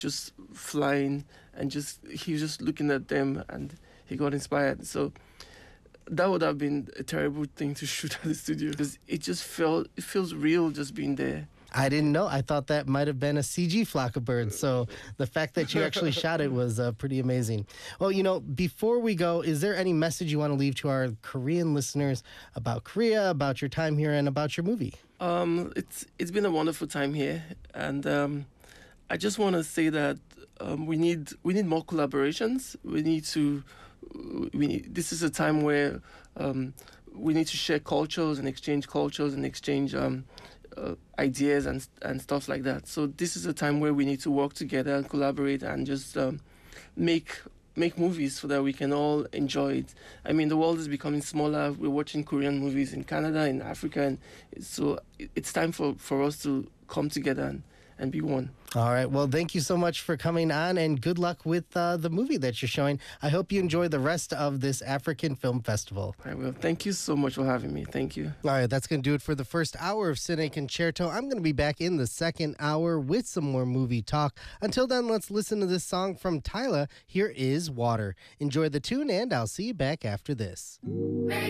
just flying, and just he was just looking at them, and he got inspired. So that would have been a terrible thing to shoot at the studio because it feels real just being there. I didn't know. I thought that might have been a CG flock of birds. So the fact that you actually shot it was pretty amazing. Well, before we go, is there any message you want to leave to our Korean listeners about Korea, about your time here, and about your movie? It's been a wonderful time here, and I just want to say that we need more collaborations. This is a time where we need to share cultures and exchange ideas and stuff like that. So this is a time where we need to work together and collaborate and just make movies so that we can all enjoy it. I mean, the world is becoming smaller. We're watching Korean movies in Canada, in Africa, and so it's time for us to come together and be one. All right. Well, thank you so much for coming on, and good luck with the movie that you're showing. I hope you enjoy the rest of this African Film Festival. I will. Thank you so much for having me. Thank you. All right. That's going to do it for the first hour of Cine Concerto. I'm going to be back in the second hour with some more movie talk. Until then, let's listen to this song from Tyla. Here is Water. Enjoy the tune, and I'll see you back after this.